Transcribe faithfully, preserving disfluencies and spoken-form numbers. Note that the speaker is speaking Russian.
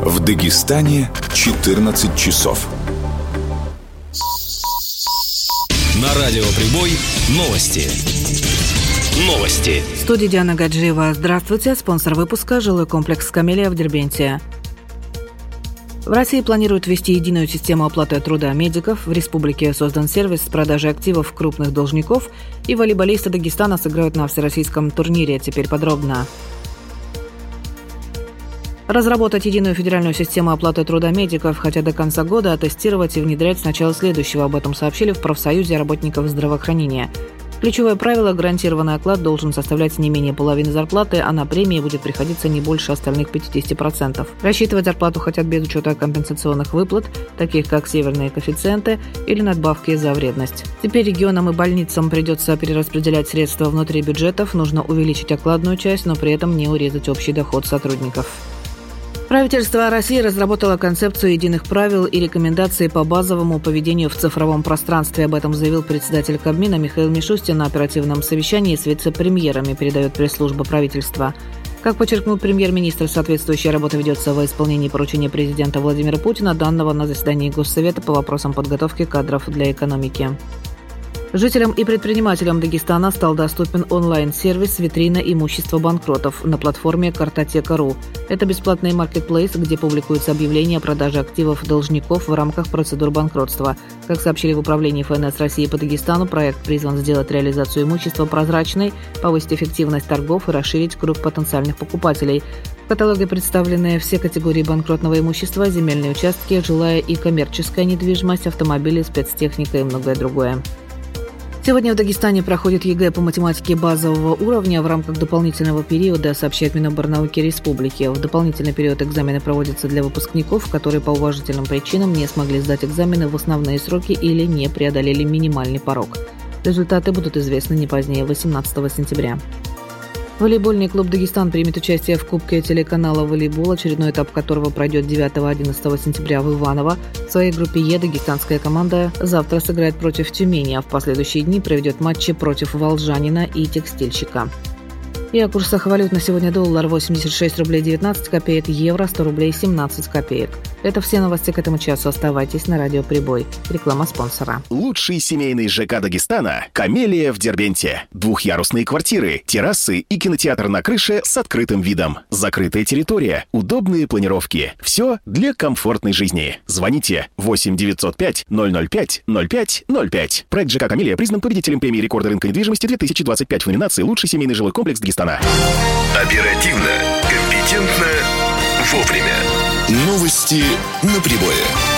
В Дагестане четырнадцать часов. На радио Прибой новости. Новости. В студии Диана Гаджиева. Здравствуйте. Спонсор выпуска – жилой комплекс «Камелия» в Дербенте. В России планируют ввести единую систему оплаты труда медиков. В республике создан сервис с продажей активов крупных должников. И волейболисты Дагестана сыграют на всероссийском турнире. Теперь подробно. Разработать единую федеральную систему оплаты труда медиков, хотя до конца года, а тестировать и внедрять с начала следующего. Об этом сообщили в профсоюзе работников здравоохранения. Ключевое правило – гарантированный оклад должен составлять не менее половины зарплаты, а на премии будет приходиться не больше остальных пятьдесят процентов. Рассчитывать зарплату хотят без учета компенсационных выплат, таких как северные коэффициенты или надбавки за вредность. Теперь регионам и больницам придется перераспределять средства внутри бюджетов, нужно увеличить окладную часть, но при этом не урезать общий доход сотрудников. Правительство России разработало концепцию единых правил и рекомендаций по базовому поведению в цифровом пространстве. Об этом заявил председатель Кабмина Михаил Мишустин на оперативном совещании с вице-премьерами, передает пресс-служба правительства. Как подчеркнул премьер-министр, соответствующая работа ведется во исполнении поручения президента Владимира Путина, данного на заседании Госсовета по вопросам подготовки кадров для экономики. Жителям и предпринимателям Дагестана стал доступен онлайн-сервис «Витрина имущества банкротов» на платформе Картотека точка ру. Это бесплатный маркетплейс, где публикуются объявления о продаже активов должников в рамках процедур банкротства. Как сообщили в управлении ФНС России по Дагестану, проект призван сделать реализацию имущества прозрачной, повысить эффективность торгов и расширить круг потенциальных покупателей. В каталоге представлены все категории банкротного имущества, земельные участки, жилая и коммерческая недвижимость, автомобили, спецтехника и многое другое. Сегодня в Дагестане проходит ЕГЭ по математике базового уровня в рамках дополнительного периода, сообщает Миноборнауки Республики. В дополнительный период экзамены проводятся для выпускников, которые по уважительным причинам не смогли сдать экзамены в основные сроки или не преодолели минимальный порог. Результаты будут известны не позднее восемнадцатого сентября. Волейбольный клуб «Дагестан» примет участие в Кубке телеканала «Волейбол», очередной этап которого пройдет девятого-одиннадцатого сентября в Иваново. В своей группе Е дагестанская команда завтра сыграет против Тюмени, а в последующие дни проведет матчи против Волжанина и Текстильщика. И о курсах валют на сегодня: доллар восемьдесят шесть рублей девятнадцать копеек, евро сто рублей семнадцать копеек. Это все новости к этому часу. Оставайтесь на радио Прибой. Реклама спонсора. Лучший семейный ЖК Дагестана – «Камелия» в Дербенте. Двухъярусные квартиры, террасы и кинотеатр на крыше с открытым видом. Закрытая территория, удобные планировки. Все для комфортной жизни. Звоните восемь девятьсот пять ноль ноль пять ноль пять ноль пять. Проект ЖК «Камелия» признан победителем премии рекорда рынка недвижимости две тысячи двадцать пять в номинации «Лучший семейный жилой комплекс Дагестана». Оперативно, компетентно, вовремя. Новости на Прибое.